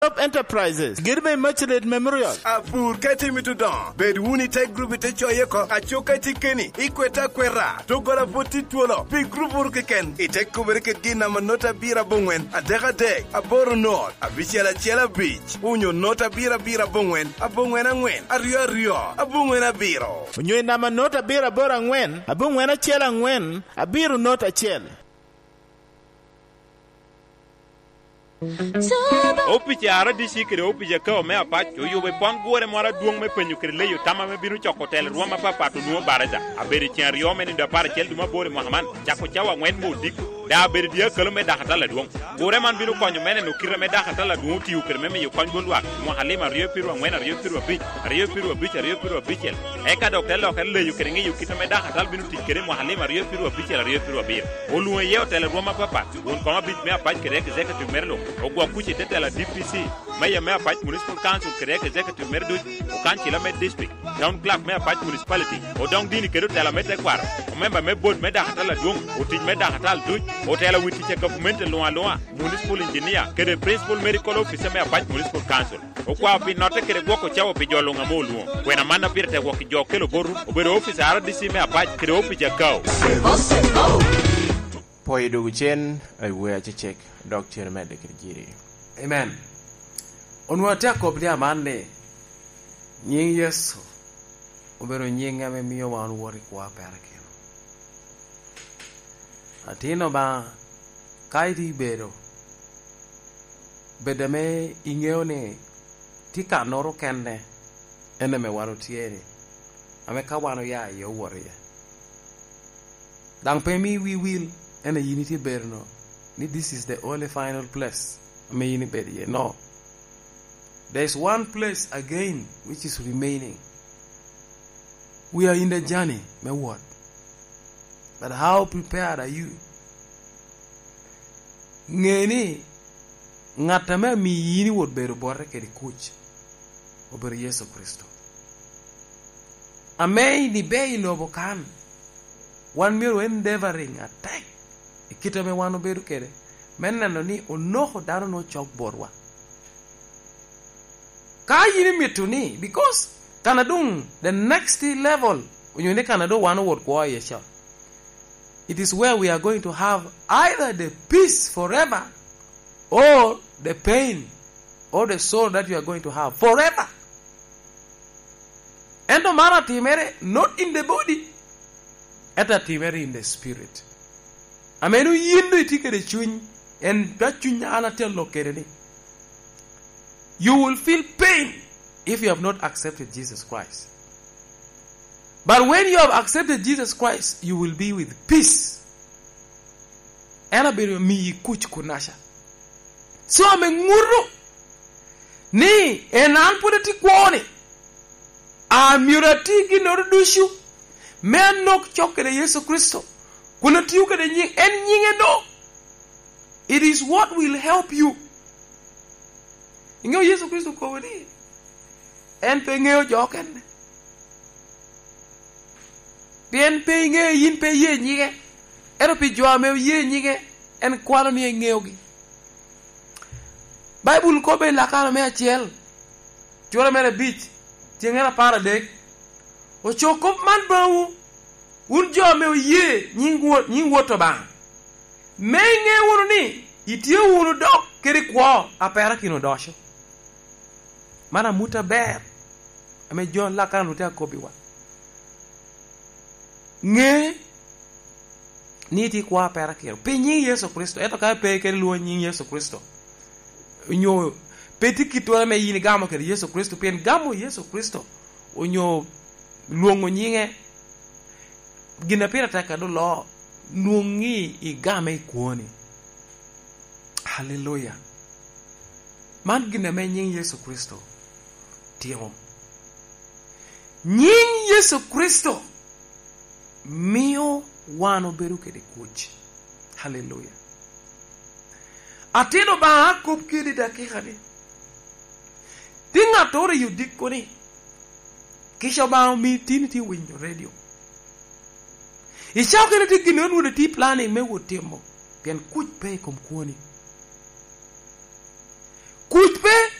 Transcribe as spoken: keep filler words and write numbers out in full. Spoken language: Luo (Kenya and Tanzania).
Enterprises girbe Machlet Memorial apur kati mitudon bed wuni te grupi te choyeko achoka tikeni ikweta kwera togola poti tuolo pi grupu keken ite kubereke gina manota bira bongwen adega deg aboro north abichela chela beach unyo nota bira bira bongwen abongwen angwen ario ario abongwen abiro unyo na manota bira bora ngwen abongwen achela ngwen abiru nota chela Opi ara disi kire opi je ka me apa yo yo be pon gore mora duong me penyu kire le yo tama me biru chokotel ruoma papa to nuo baraza aberi tian rio me ni da par kel duma bore mohamed chako chawa ngwen mo dik da aberi dia kelo me da hatala duong gore man biru konyo mene no kire me da hatala duong ti ukire me me yo konyo bolwa mo halima rio piru ngwen rio piru bi rio piru bi rio piru bi kel e ka doktel lo kel le yo kire ngi yo kito me da hatal biru ti kire mo halima rio piru bi kel rio piru bi olu ye hotel ruoma papa won ko ma bit me apa kire executive merlo ogwa kuchi tete la D P C maya me apa municipal council kire executive merdo o kanchi la med district down clark me apa municipality o dong dini kero tela mete kwar o member me board me da hatala dung o tij me da hatal duj o tela witi che government lo lo municipal engineer kere principal medical officer me apa municipal council o kwa pi note kere goko chawo pi jolo ngamolu wena mana pirte woki jo kelo boru o bero officer R D C me apa kere officer kao Poi duguchen ay we chek doctor med kirjiri. Amen. Onwata koblia mande nying Yesu obero nyinga me miyo wan wori kwa perakino. Atino ba kaidi bero bedame ingeo ne tika noro kende ene me waro tiere ame ka wano ya yo wori ya dang pemi we will and a unity berno. This is the only final place. No. There's one place again which is remaining. We are in the journey, my word. But how prepared are you? Ngeni ngatame mi yini wod beru borre ke di coach ober Yesu Kristo. Amei ni bei lobo kan. One miro endeavoring attack. Kita me wano beru kere menna no ni onoho daro no chok borwa ka yini mituni because kanadung the next level unyone kanado wano word kwa yesha. It is where we are going to have either the peace forever or the pain or the soul that you are going to have forever. Endo mara timere not in the body, eta timere in the spirit. Amenu yindu itike de chuny and that chuny ana telo kereni. You will feel pain if you have not accepted Jesus Christ. But when you have accepted Jesus Christ, you will be with peace. Ena bero mi kuch kunasha. So ame nguru ni enan pudati kwone amurati ginordushu men nok chokere Yesu Kristo. Kuna tiuka de nying en nyinge do. It is what will help you. Ingo Yesu Kristo ko wadi. En pe ngeo joken. Bien pe nge yin pe ye nyige. Ero pe joa me ye nyige en kwalo ni ngeo gi. Bible ko be la kala me achiel. Chora mere beach. Tiengera para dek. O chokop man bawu. Un jo me ye nying nying woto ba. Me nge wunu ni itie wunu dok kiri kwa apera kino dosho. Mana muta ber. Ame John la kan uta kobiwa. Nge ni ti kwa apera kino. Pe nying Yesu Kristo. Eto ka pe kiri luo nying Yesu Kristo. Nyo peti kitwa me yini gamo kiri Yesu Kristo. Pe gamo Yesu Kristo. Onyo luongo nyinge gina pira taka do lo nuongi igame ikuoni. Hallelujah. Man gina me nying Yesu Kristo timo. Nying Yesu Kristo mio wano beruke de kuch. Hallelujah. Atino ba akop kidi dakika ni. Tinga tore yudikoni. Kisha ba mi tini ti winyo radio. Ishao kene ti ginon wuna ti plani me wo timo. Pian kuch pe kom kuoni. kuch pe